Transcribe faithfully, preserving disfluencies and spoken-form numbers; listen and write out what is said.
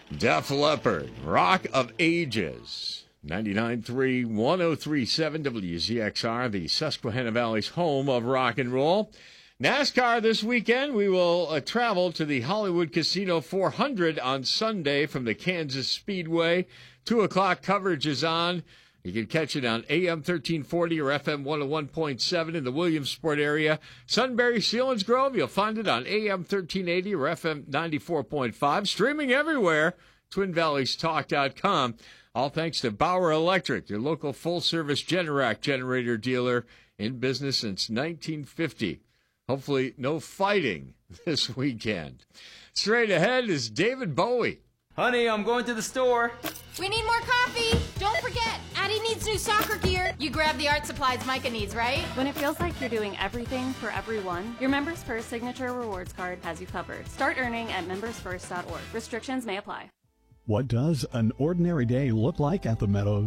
Def Leppard, Rock of Ages. ninety-nine point three, one oh three point seven W Z X R, the Susquehanna Valley's home of rock and roll. NASCAR this weekend. We will uh, travel to the Hollywood Casino four hundred on Sunday from the Kansas Speedway. Two o'clock coverage is on. You can catch it on A M thirteen forty or F M one oh one point seven in the Williamsport area. Sunbury, Selinsgrove, you'll find it on A M thirteen eighty or F M ninety-four point five. Streaming everywhere, twin valleys talk dot com. All thanks to Bauer Electric, your local full-service Generac generator dealer in business since nineteen fifty. Hopefully no fighting this weekend. Straight ahead is David Bowie. Honey, I'm going to the store. We need more coffee. Don't forget, Addie needs new soccer gear. You grab the art supplies Micah needs, right? When it feels like you're doing everything for everyone, your Members First Signature Rewards Card has you covered. Start earning at members first dot org. Restrictions may apply. What does an ordinary day look like at the Meadows?